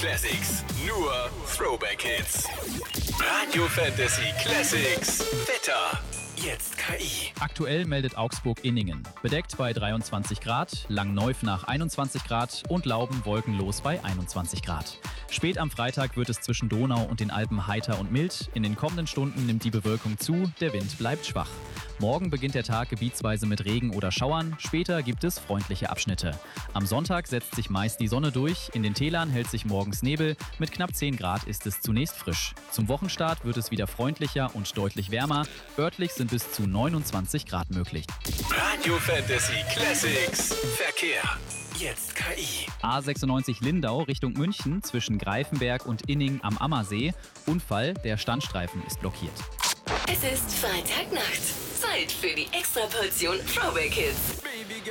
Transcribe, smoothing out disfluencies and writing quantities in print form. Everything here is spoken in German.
Classics. Nur Throwback Hits. Radio Fantasy Classics. Wetter. Jetzt KI. Aktuell meldet Augsburg-Inningen. Bedeckt bei 23 Grad, Langneuf nach 21 Grad und Lauben wolkenlos bei 21 Grad. Spät am Freitag wird es zwischen Donau und den Alpen heiter und mild. In den kommenden Stunden nimmt die Bewölkung zu, der Wind bleibt schwach. Morgen beginnt der Tag gebietsweise mit Regen oder Schauern, später gibt es freundliche Abschnitte. Am Sonntag setzt sich meist die Sonne durch, in den Tälern hält sich morgens Nebel, mit knapp 10 Grad ist es zunächst frisch. Zum Wochenstart wird es wieder freundlicher und deutlich wärmer, örtlich sind bis zu 29 Grad möglich. Radio Fantasy Classics. Verkehr. Jetzt KI. A96 Lindau Richtung München zwischen Greifenberg und Inning am Ammersee. Unfall, der Standstreifen ist blockiert. Es ist Freitagnacht. Zeit für die Extraportion Throwback Hits. Baby